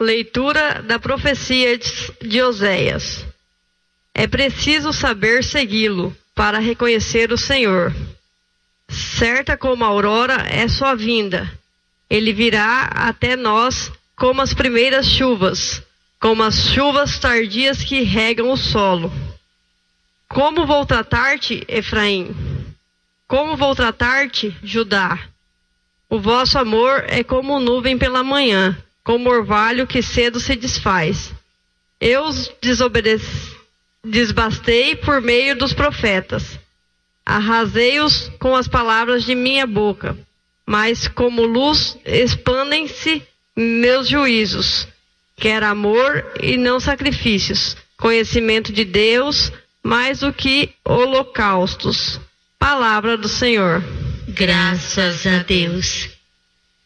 Leitura da profecia de Oséias. É preciso saber segui-lo para reconhecer o Senhor. Certa como a aurora é sua vinda. Ele virá até nós como as primeiras chuvas, como as chuvas tardias que regam o solo. Como vou tratar-te, Efraim? Como vou tratar-te, Judá? O vosso amor é como nuvem pela manhã, como orvalho que cedo se desfaz. Eu os desbastei por meio dos profetas. Arrasei-os com as palavras de minha boca. Mas como luz expandem-se meus juízos. Quero amor e não sacrifícios. Conhecimento de Deus mais do que holocaustos. Palavra do Senhor. Graças a Deus.